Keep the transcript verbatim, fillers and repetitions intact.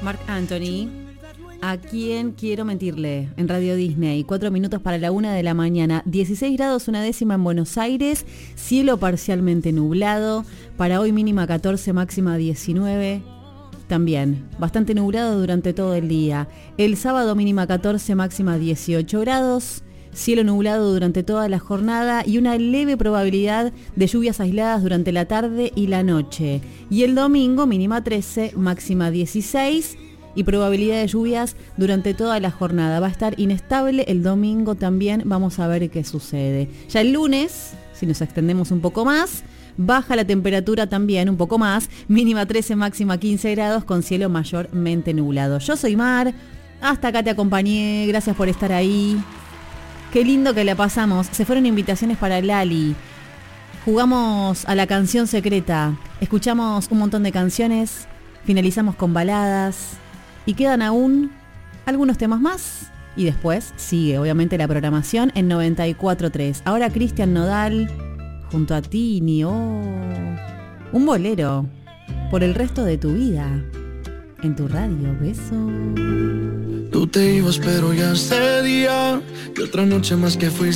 Marc Anthony, ¿a quién quiero mentirle? En Radio Disney, cuatro minutos para la una de la mañana, dieciséis grados una décima en Buenos Aires, cielo parcialmente nublado, para hoy mínima catorce, máxima diecinueve, también bastante nublado durante todo el día. El sábado mínima catorce, máxima dieciocho grados, cielo nublado durante toda la jornada y una leve probabilidad de lluvias aisladas durante la tarde y la noche. Y el domingo mínima trece, máxima dieciséis y probabilidad de lluvias durante toda la jornada. Va a estar inestable el domingo también, vamos a ver qué sucede. Ya el lunes, si nos extendemos un poco más, baja la temperatura también un poco más, mínima trece, máxima quince grados con cielo mayormente nublado. Yo soy Mar, hasta acá te acompañé, gracias por estar ahí. Qué lindo que la pasamos. Se fueron invitaciones para Lali. Jugamos a la canción secreta. Escuchamos un montón de canciones. Finalizamos con baladas. Y quedan aún algunos temas más. Y después sigue, obviamente, la programación en noventa y cuatro tres. Ahora Cristian Nodal junto a Tini. Oh, un bolero por el resto de tu vida. En tu radio, beso. Tú te ibas pero ya ese día, que otra noche más que fuiste.